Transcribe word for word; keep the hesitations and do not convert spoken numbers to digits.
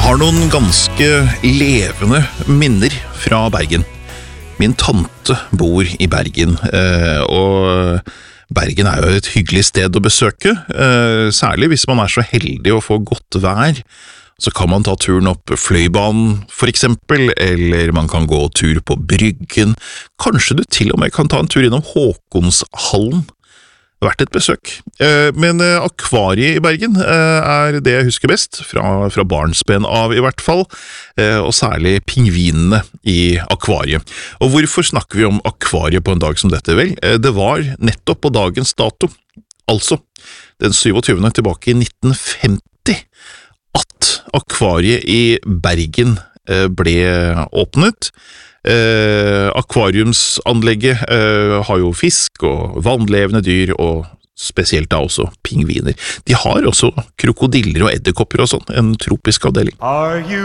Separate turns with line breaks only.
Jeg har noen ganske levende minner fra Bergen. Min tante bor i Bergen, og Bergen er jo et hyggelig sted å besøke, særlig hvis man er så heldig å få godt vær. Så kan man ta turen opp Fløibanen for eksempel, eller man kan gå tur på Bryggen. Kanskje du til og med kan ta en tur innom Håkonshallen. Det har vært et besøk. Men akvariet i Bergen er det jeg husker best, fra, fra barnsben av i hvert fall, og særlig pingvinene i akvariet. Og hvorfor snakker vi om akvariet på en dag som dette? Vel, det var nettopp på dagens dato, altså den syvogtyvende tilbake i nitten femti, at akvariet i Bergen ble åpnet. Eh, akvariumsanlegget eh, har jo fisk og vannlevende dyr, og spesielt da også pingviner. De har også krokodiller og edderkopper og sånn, en tropisk avdeling.